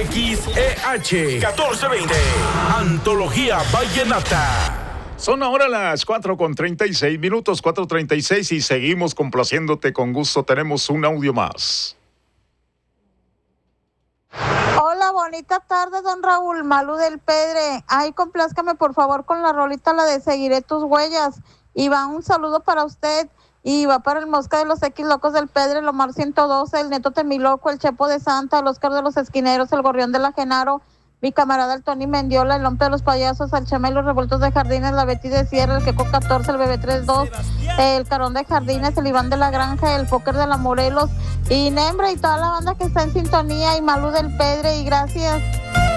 XEH 1420. Antología Vallenata. Son ahora las 4:36, 4:36 y seguimos complaciéndote con gusto. Tenemos un audio más. Hola, bonita tarde, don Raúl, Malú del Pedre. Ay, complázcame por favor con la rolita, la de Seguiré tus huellas. Y va un saludo para usted. Y va para el Mosca de los X Locos del Pedre, el Omar 112, el Neto Temiloco, el Chepo de Santa, el Oscar de los Esquineros, el Gorrión de la Genaro, mi camarada el Tony Mendiola, el Hombre de los Payasos, el Chema y los Revueltos de Jardines, la Betty de Sierra, el Queco 14, el Bebé 32, el Carón de Jardines, el Iván de la Granja, el Póker de la Morelos, y Nembra y toda la banda que está en sintonía, y Malú del Pedre, y gracias.